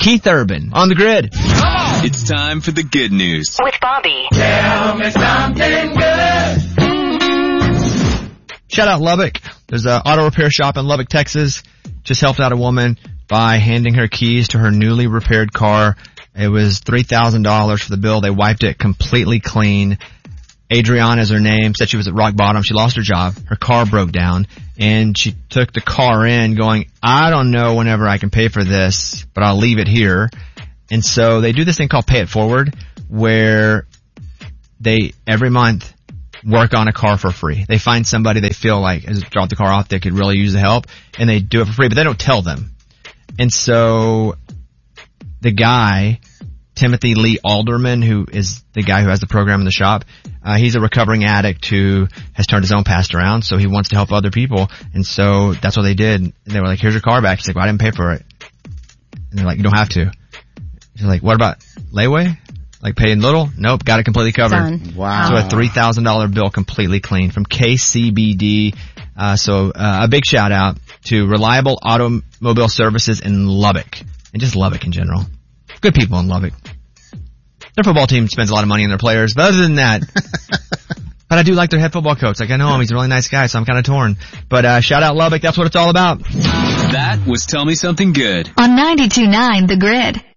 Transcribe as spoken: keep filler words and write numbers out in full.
Keith Urban on the grid. It's time for the good news. With Bobby. Tell me something good. Shout out Lubbock. There's an auto repair shop in Lubbock, Texas. Just helped out a woman by handing her keys to her newly repaired car. It was three thousand dollars for the bill. They wiped it completely clean. Adriana is her name, said she was at rock bottom. She lost her job. Her car broke down, and she took the car in going, I don't know whenever I can pay for this, but I'll leave it here. And so they do this thing called Pay It Forward, where they, every month, work on a car for free. They find somebody they feel like has dropped the car off that could really use the help, and they do it for free, but they don't tell them. And so the guy, Timothy Lee Alderman, who is the guy who has the program in the shop, uh, he's a recovering addict who has turned his own past around, so he wants to help other people. And so that's what they did. And they were like, here's your car back. He's like, well, I didn't pay for it. And they're like, you don't have to. He's like, what about layaway? Like paying little? Nope, got it completely covered. Done. Wow. So a three thousand dollars bill completely clean from K C B D. Uh, so uh, a big shout out to Reliable Automobile Services in Lubbock, and just Lubbock in general. Good people in Lubbock. Their football team spends a lot of money on their players, but other than that, but I do like their head football coach. Like, I know him, he's a really nice guy, so I'm kind of torn. But uh, shout out Lubbock, that's what it's all about. That was Tell Me Something Good. On ninety-two point nine The Grid.